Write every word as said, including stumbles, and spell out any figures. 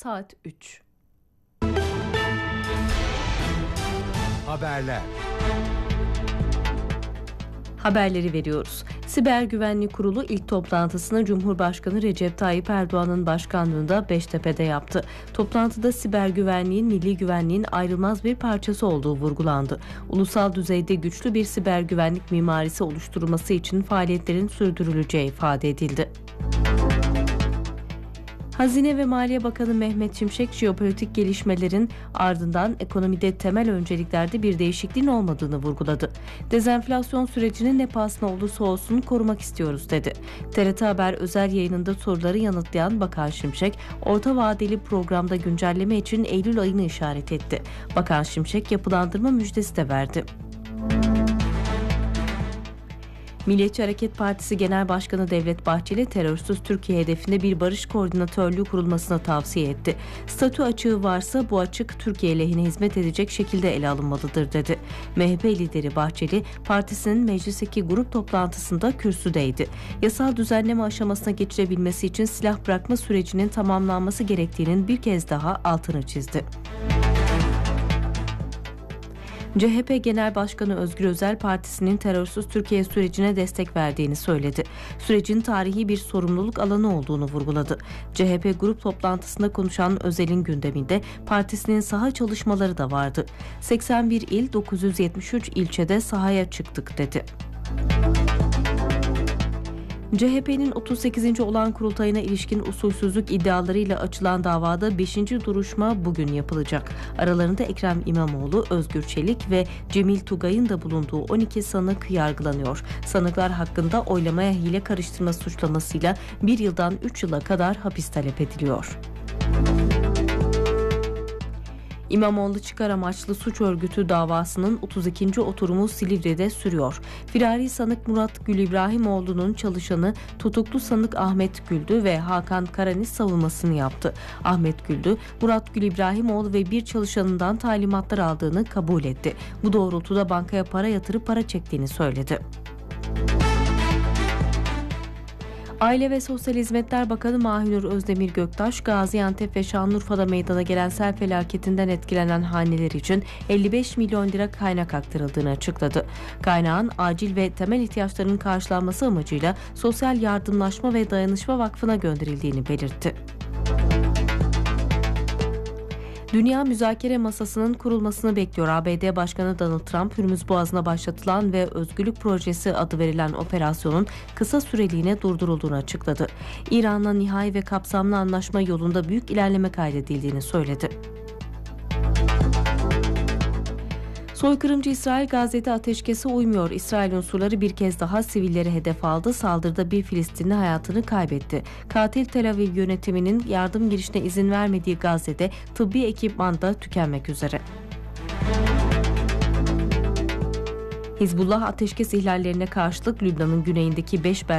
saat üç. Haberler. Haberleri veriyoruz. Siber Güvenlik Kurulu ilk toplantısını Cumhurbaşkanı Recep Tayyip Erdoğan'ın başkanlığında Beştepe'de yaptı. Toplantıda siber güvenliğin milli güvenliğin ayrılmaz bir parçası olduğu vurgulandı. Ulusal düzeyde güçlü bir siber güvenlik mimarisi oluşturulması için faaliyetlerin sürdürüleceği ifade edildi. Hazine ve Maliye Bakanı Mehmet Şimşek, jeopolitik gelişmelerin ardından ekonomide temel önceliklerde bir değişikliğin olmadığını vurguladı. Dezenflasyon sürecini ne pahasına olursa olsun korumak istiyoruz dedi. T R T Haber özel yayınında soruları yanıtlayan Bakan Şimşek, orta vadeli programda güncelleme için Eylül ayını işaret etti. Bakan Şimşek yapılandırma müjdesi de verdi. Milliyetçi Hareket Partisi Genel Başkanı Devlet Bahçeli, terörsüz Türkiye hedefinde bir barış koordinatörlüğü kurulmasına tavsiye etti. Statü açığı varsa bu açık Türkiye lehine hizmet edecek şekilde ele alınmalıdır dedi. M H P lideri Bahçeli, partisinin meclisteki grup toplantısında kürsüdeydi. Yasal düzenleme aşamasına geçilebilmesi için silah bırakma sürecinin tamamlanması gerektiğinin bir kez daha altını çizdi. C H P Genel Başkanı Özgür Özel, partisinin terörsüz Türkiye sürecine destek verdiğini söyledi. Sürecin tarihi bir sorumluluk alanı olduğunu vurguladı. C H P grup toplantısında konuşan Özel'in gündeminde partisinin saha çalışmaları da vardı. seksen bir il, dokuz yüz yetmiş üç ilçede sahaya çıktık dedi. C H P'nin otuz sekizinci olağan kurultayına ilişkin usulsüzlük iddialarıyla açılan davada beşinci duruşma bugün yapılacak. Aralarında Ekrem İmamoğlu, Özgür Çelik ve Cemil Tugay'ın da bulunduğu on iki sanık yargılanıyor. Sanıklar hakkında oylamaya hile karıştırma suçlamasıyla bir yıldan üç yıla kadar hapis talep ediliyor. İmamoğlu çıkar amaçlı suç örgütü davasının otuz ikinci oturumu Silivri'de sürüyor. Firari sanık Murat Gül İbrahimoğlu'nun çalışanı tutuklu sanık Ahmet Güldü ve Hakan Karanis savunmasını yaptı. Ahmet Güldü, Murat Gül İbrahimoğlu ve bir çalışanından talimatlar aldığını kabul etti. Bu doğrultuda bankaya para yatırıp para çektiğini söyledi. Aile ve Sosyal Hizmetler Bakanı Mahinur Özdemir Göktaş, Gaziantep ve Şanlıurfa'da meydana gelen sel felaketinden etkilenen haneler için elli beş milyon lira kaynak aktarıldığını açıkladı. Kaynağın acil ve temel ihtiyaçlarının karşılanması amacıyla Sosyal Yardımlaşma ve Dayanışma Vakfı'na gönderildiğini belirtti. Dünya müzakere masasının kurulmasını bekliyor. A B D Başkanı Donald Trump, Hürmüz Boğazı'na başlatılan ve Özgürlük Projesi adı verilen operasyonun kısa süreliğine durdurulduğunu açıkladı. İran'la nihai ve kapsamlı anlaşma yolunda büyük ilerleme kaydedildiğini söyledi. Soykırımcı İsrail Gazze'de ateşkese uymuyor. İsrail unsurları bir kez daha sivilleri hedef aldı. Saldırıda bir Filistinli hayatını kaybetti. Katil Tel Aviv yönetiminin yardım girişine izin vermediği Gazze'de tıbbi ekipman da tükenmek üzere. Hizbullah ateşkes ihlallerine karşılık Lübnan'ın güneyindeki beş